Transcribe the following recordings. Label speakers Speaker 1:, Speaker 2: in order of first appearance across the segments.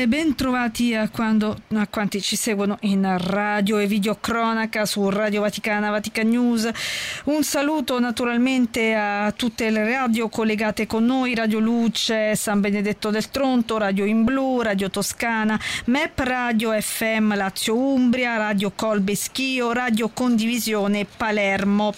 Speaker 1: e ben trovati a quanti ci seguono in radio e videocronaca su Radio Vaticana, Vatican News. Un saluto naturalmente a tutte le radio collegate con noi: Radio Luce, San Benedetto del Tronto, Radio In Blu, Radio Toscana, MEP Radio FM Lazio Umbria, Radio Colbe Schio, Radio Condivisione Palermo.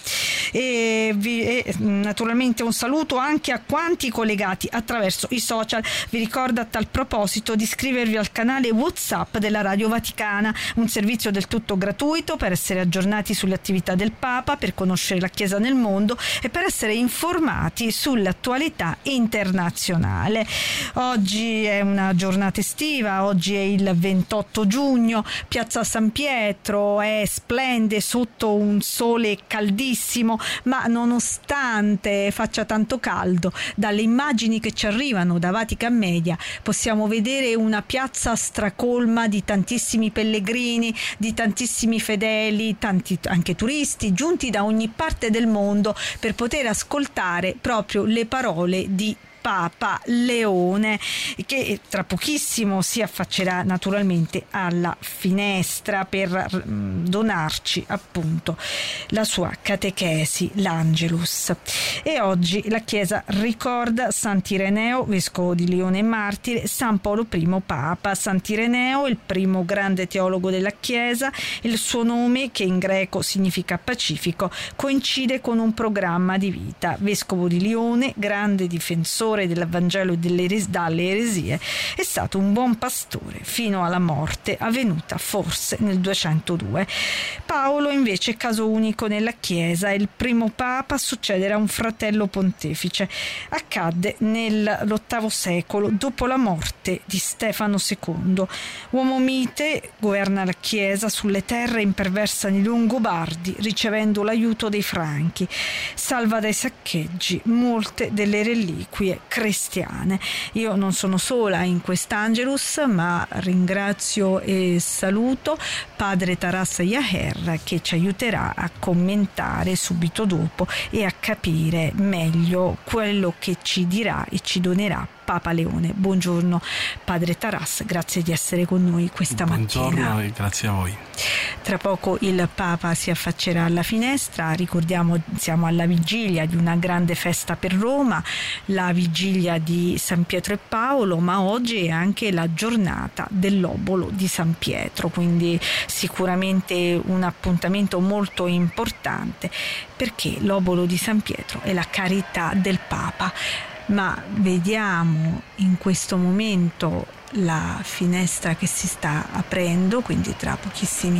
Speaker 1: E naturalmente un saluto anche a quanti collegati attraverso i social. Vi ricordo a tal proposito di iscrivervi al canale WhatsApp della Radio Vaticana, un servizio del tutto gratuito per essere aggiornati sulle attività del Papa, per conoscere la Chiesa nel mondo e per essere informati sull'attualità internazionale. Oggi è una giornata estiva, oggi è il 28 giugno, Piazza San Pietro splende sotto un sole caldissimo, ma nonostante faccia tanto caldo, dalle immagini che ci arrivano da Vatican Media possiamo vedere una piazza stracolma di tantissimi pellegrini, di tantissimi fedeli, tanti anche turisti giunti da ogni parte del mondo per poter ascoltare proprio le parole di Papa Leone, che tra pochissimo si affaccerà naturalmente alla finestra per donarci appunto la sua catechesi, l'Angelus. E oggi la Chiesa ricorda Sant'Ireneo, vescovo di Lione e martire, San Paolo I Papa. Sant'Ireneo, il primo grande teologo della Chiesa, il suo nome, che in greco significa pacifico, coincide con un programma di vita. Vescovo di Lione, grande difensore del Vangelo e dalle eresie, è stato un buon pastore fino alla morte avvenuta forse nel 202. Paolo invece caso unico nella Chiesa, è il primo Papa a succedere a un fratello pontefice. Accadde nell'VIII secolo dopo la morte di Stefano II. Uomo mite, governa la Chiesa sulle terre imperversano i Longobardi ricevendo l'aiuto dei Franchi, salva dai saccheggi molte delle reliquie cristiane. Io non sono sola in quest'Angelus, ma ringrazio e saluto padre Taras Yaher, che ci aiuterà a commentare subito dopo e a capire meglio quello che ci dirà e ci donerà Papa Leone. Buongiorno padre Taras, grazie di essere con noi questa mattina.
Speaker 2: Buongiorno e grazie a voi.
Speaker 1: Tra poco il Papa si affaccerà alla finestra. Ricordiamo, siamo alla vigilia di una grande festa per Roma, la vigilia di San Pietro e Paolo, ma oggi è anche la giornata dell'obolo di San Pietro, quindi sicuramente un appuntamento molto importante, perché l'obolo di San Pietro è la carità del Papa. Ma vediamo in questo momento la finestra che si sta aprendo, quindi tra pochissimi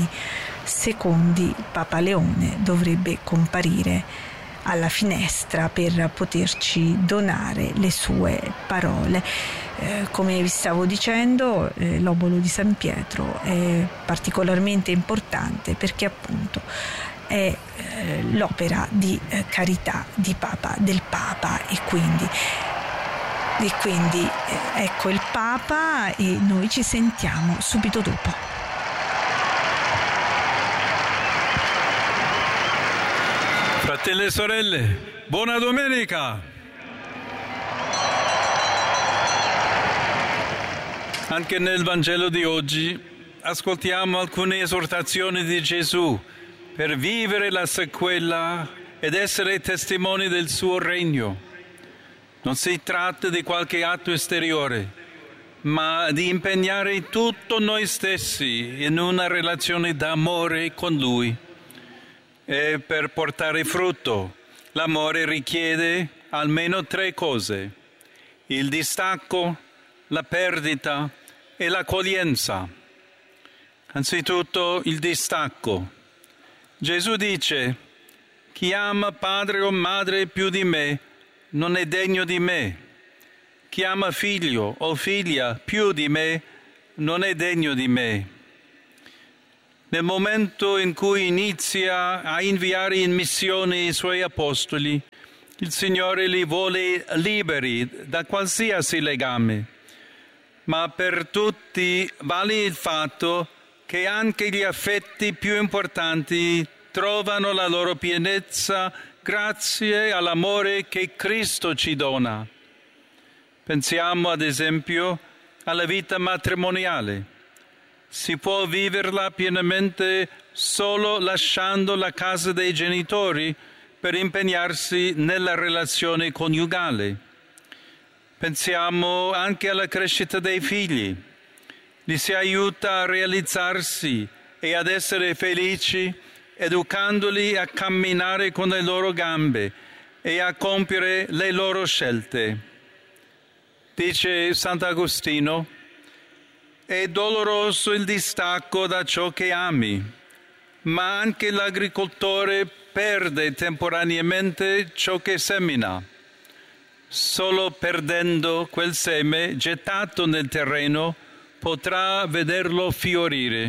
Speaker 1: secondi Papa Leone dovrebbe comparire alla finestra per poterci donare le sue parole. Come vi stavo dicendo, l'obolo di San Pietro è particolarmente importante perché appunto è l'opera di carità del Papa e quindi ecco il Papa e noi ci sentiamo subito dopo.
Speaker 2: Fratelli e sorelle, buona domenica! Anche nel Vangelo di oggi ascoltiamo alcune esortazioni di Gesù per vivere la sequela ed essere testimoni del suo regno. Non si tratta di qualche atto esteriore, ma di impegnare tutto noi stessi in una relazione d'amore con Lui. E per portare frutto, l'amore richiede almeno 3 cose: il distacco, la perdita e l'accoglienza. Anzitutto il distacco. Gesù dice: chi ama padre o madre più di me non è degno di me. Chi ama figlio o figlia più di me non è degno di me. Nel momento in cui inizia a inviare in missione i suoi apostoli, il Signore li vuole liberi da qualsiasi legame. Ma per tutti vale il fatto che anche gli affetti più importanti trovano la loro pienezza grazie all'amore che Cristo ci dona. Pensiamo ad esempio alla vita matrimoniale. Si può viverla pienamente solo lasciando la casa dei genitori per impegnarsi nella relazione coniugale. Pensiamo anche alla crescita dei figli. Li si aiuta a realizzarsi e ad essere felici, educandoli a camminare con le loro gambe e a compiere le loro scelte. Dice Sant'Agostino: è doloroso il distacco da ciò che ami, ma anche l'agricoltore perde temporaneamente ciò che semina. Solo perdendo quel seme gettato nel terreno potrà vederlo fiorire.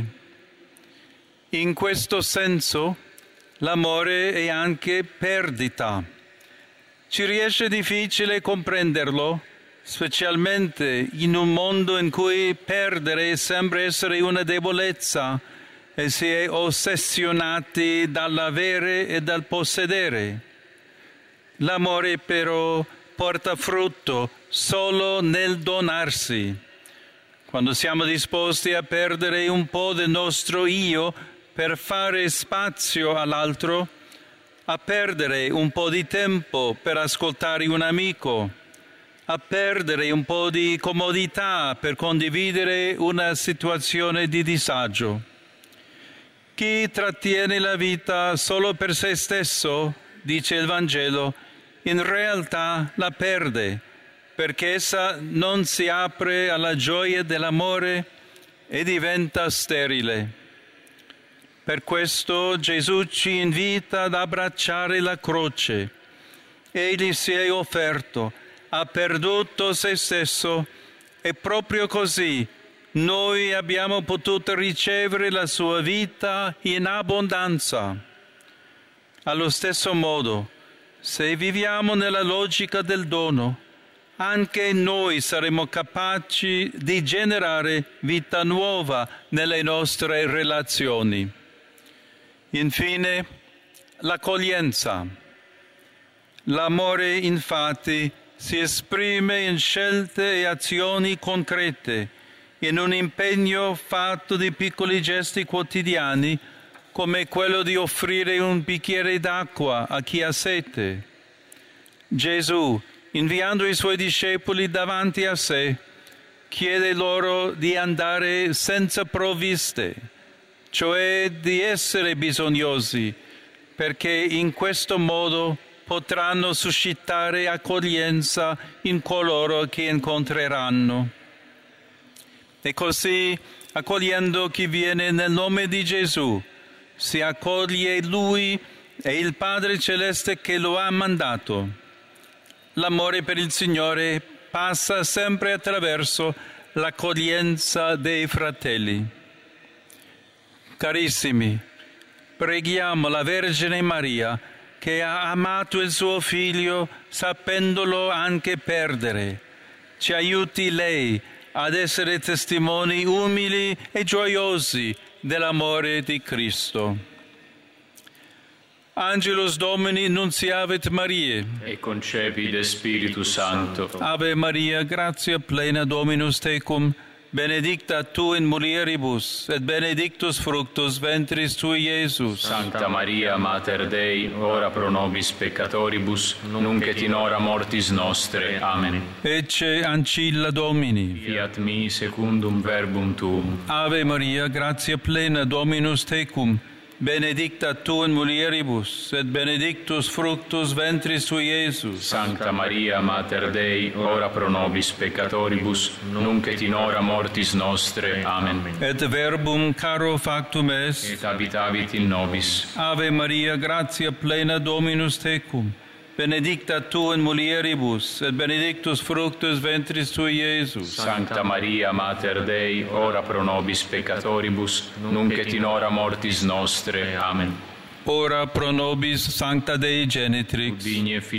Speaker 2: In questo senso l'amore è anche perdita. Ci riesce difficile comprenderlo, specialmente in un mondo in cui perdere sembra essere una debolezza e si è ossessionati dall'avere e dal possedere. L'amore però porta frutto solo nel donarsi. Quando siamo disposti a perdere un po' del nostro io per fare spazio all'altro, a perdere un po' di tempo per ascoltare un amico, a perdere un po' di comodità per condividere una situazione di disagio. Chi trattiene la vita solo per se stesso, dice il Vangelo, in realtà la perde, perché essa non si apre alla gioia dell'amore e diventa sterile. Per questo Gesù ci invita ad abbracciare la croce. Egli si è offerto, ha perduto se stesso e proprio così noi abbiamo potuto ricevere la sua vita in abbondanza. Allo stesso modo, se viviamo nella logica del dono, anche noi saremo capaci di generare vita nuova nelle nostre relazioni. Infine, l'accoglienza. L'amore, infatti, si esprime in scelte e azioni concrete, in un impegno fatto di piccoli gesti quotidiani, come quello di offrire un bicchiere d'acqua a chi ha sete. Gesù, inviando i suoi discepoli davanti a sé, chiede loro di andare senza provviste, cioè di essere bisognosi, perché in questo modo potranno suscitare accoglienza in coloro che incontreranno. E così, accogliendo chi viene nel nome di Gesù, si accoglie Lui e il Padre Celeste che lo ha mandato. L'amore per il Signore passa sempre attraverso l'accoglienza dei fratelli. Carissimi, preghiamo la Vergine Maria, che ha amato il suo Figlio sapendolo anche perdere. Ci aiuti lei ad essere testimoni umili e gioiosi dell'amore di Cristo. Angelus Domini nunciavit Mariae.
Speaker 3: E concepit Spiritus Sancto.
Speaker 2: Ave Maria, gratia plena, Dominus tecum, benedicta tu in mulieribus, et benedictus fructus ventris tui, Iesus.
Speaker 3: Sancta Maria, Mater Dei, ora pro nobis peccatoribus, nunc et in hora mortis nostre. Amen.
Speaker 2: Ecce ancilla Domini.
Speaker 3: Fiat mi secundum verbum tuum.
Speaker 2: Ave Maria, gratia plena, Dominus tecum, benedicta tu in mulieribus, et benedictus fructus ventris tui, Iesus.
Speaker 3: Sancta Maria, Mater Dei, ora pro nobis peccatoribus, nunc et in hora mortis nostre. Amen.
Speaker 2: Et verbum caro factum est,
Speaker 3: Et habitavit in nobis.
Speaker 2: Ave Maria, gratia plena, Dominus tecum, benedicta tu in mulieribus, et benedictus fructus ventris tui, Iesus.
Speaker 3: Sancta Maria, Mater Dei, ora pro nobis peccatoribus, nunc et in hora mortis nostre. Amen.
Speaker 2: Ora pro nobis Sancta Dei Genitrix.
Speaker 3: Digne